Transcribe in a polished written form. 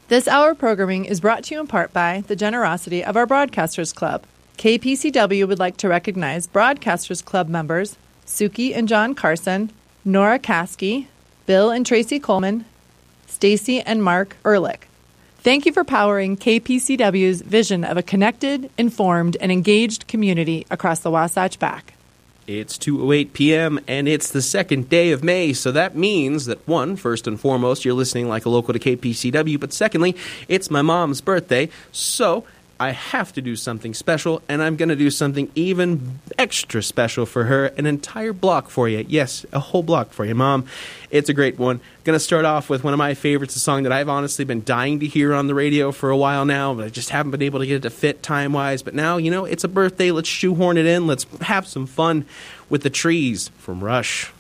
This hour programming is brought to you in part by the generosity of our Broadcasters Club. KPCW would like to recognize Broadcasters Club members Suki and John Carson, Nora Caskey, Bill and Tracy Coleman, Stacy and Mark Ehrlich. Thank you for powering KPCW's vision of a connected, informed, and engaged community across the Wasatch Back. It's 2:08 p.m., and it's the second day of May, so that means that, one, first and foremost, you're listening like a local to KPCW, but secondly, it's my mom's birthday, so I have to do something special, and I'm going to do something even extra special for her, an entire block for you. Yes, a whole block for you, Mom. It's a great one. Going to start off with one of my favorites, a song that I've honestly been dying to hear on the radio for a while now, but I just haven't been able to get it to fit time-wise. But now, it's a birthday. Let's shoehorn it in. Let's have some fun with The Trees from Rush.